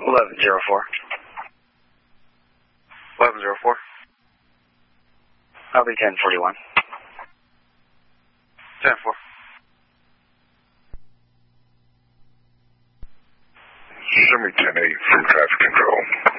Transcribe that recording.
1104. 1104. I'll be 1041. 10-4. Semi 10-8 from traffic control.